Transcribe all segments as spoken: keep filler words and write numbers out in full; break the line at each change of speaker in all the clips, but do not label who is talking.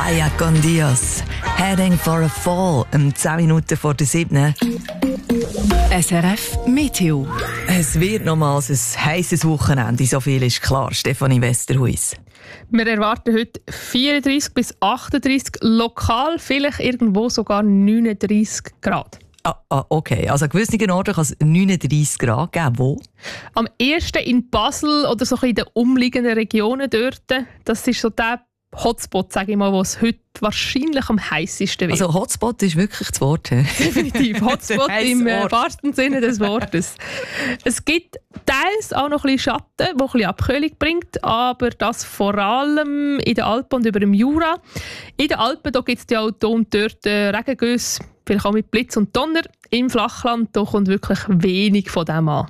Vaya con Dios. Heading for a fall. Um zehn Minuten vor der siebten.
S R F Meteo.
Es wird nochmals ein heisses Wochenende, so viel ist klar. Stefanie Westerhuis.
Wir erwarten heute vierunddreissig bis achtunddreissig, lokal vielleicht irgendwo sogar neununddreissig Grad.
Ah, ah, okay. Also an gewissen Orten kann es neununddreissig Grad geben. Wo?
Am ersten in Basel oder so in den umliegenden Regionen dort. Das ist so der Hotspot, sage ich mal, wo es heute wahrscheinlich am heissesten wird.
Also Hotspot ist wirklich das Wort.
Definitiv. Hotspot im äh, wahrsten Sinne des Wortes. Es gibt teils auch noch ein bisschen Schatten, der ein bisschen Abkühlung bringt, aber das vor allem in den Alpen und über dem Jura. In den Alpen gibt es ja auch hier und dort äh, Regengüsse, vielleicht auch mit Blitz und Donner. Im Flachland da kommt wirklich wenig von dem an.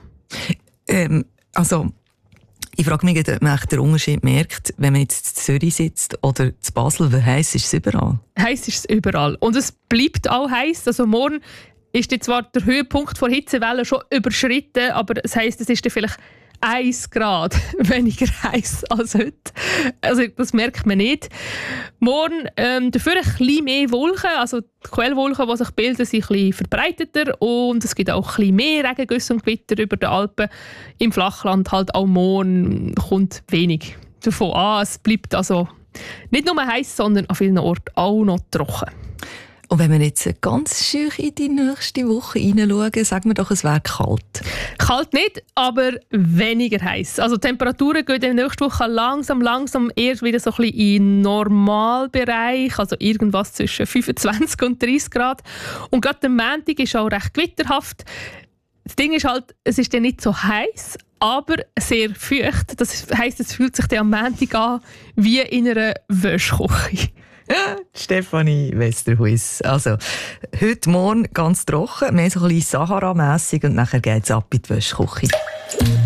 Ähm, also... Ich frage mich, ob man den Unterschied merkt, wenn man jetzt in Zürich sitzt oder in Basel. Wie heiß ist es überall?
Heiß ist es überall. Und es bleibt auch heiß. Also morgen ist jetzt zwar der Höhepunkt der Hitzewelle schon überschritten, aber das heisst, es ist dann vielleicht ein Grad weniger heiß als heute. Also das merkt man nicht. Morgen ähm, dafür ein bisschen mehr Wolken, also die Quellwolken, die sich bilden, sind ein bisschen verbreiteter und es gibt auch ein bisschen mehr Regengüsse und Gewitter über den Alpen. Im Flachland halt auch morgen kommt wenig davon an. Es bleibt also nicht nur heiß, sondern an vielen Orten auch noch trocken.
Und wenn wir jetzt ganz schön in die nächste Woche hineinschauen, sagen wir doch, es wäre kalt.
Kalt nicht, aber weniger heiß. Also die Temperaturen gehen in der nächsten Woche langsam, langsam erst wieder so ein bisschen in den Normalbereich, also irgendwas zwischen fünfundzwanzig und dreißig Grad. Und gerade der Montag ist auch recht gewitterhaft. Das Ding ist halt, es ist dann nicht so heiß, aber sehr feucht. Das heisst, es fühlt sich dann am Montag an wie in einer Wäschküche.
Stefanie Westerhuis. Also, heute Morgen ganz trocken, mehr so ein bisschen Sahara-mässig und nachher geht es ab in die Wäschküche.